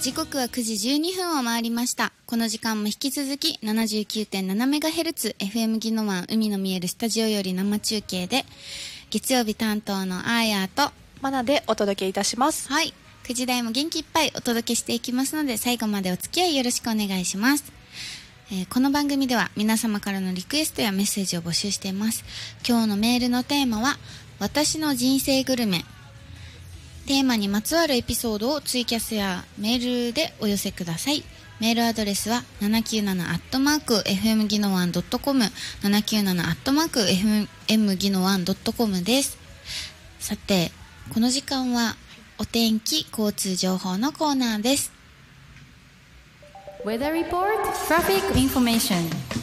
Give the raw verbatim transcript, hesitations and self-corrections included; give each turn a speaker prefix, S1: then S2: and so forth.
S1: 時刻はくじじゅうにふんを回りました。この時間も引き続き ななじゅうきゅうてんななメガヘルツ エフエム 宜野湾海の見えるスタジオより生中継で、月曜日担当のあーやーと
S2: マナでお届けいたします。
S1: はい、くじ台も元気いっぱいお届けしていきますので、最後までお付き合いよろしくお願いします。えー、この番組では皆様からのリクエストやメッセージを募集しています。今日のメールのテーマは私の人生グルメ。テーマにまつわるエピソードをツイキャスやメールでお寄せください。メールアドレスは ななきゅうなな アットマーク エフエム ギノワン ドットコム ななきゅうなな アットマーク エフエム ギノワン ドットコム です。さて、この時間はお天気交通情報のコーナーです。
S3: Weather Report Traffic Information。